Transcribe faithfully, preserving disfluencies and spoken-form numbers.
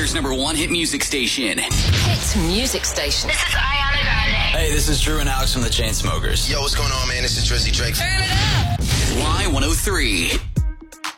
Denver's number one hit music station. Hit music station. This is Ariana Grande. Hey, this is Drew and Alex from the Chainsmokers. Yo, what's going on, man? This is Drizzy Drake. Turn it up. Y one oh three.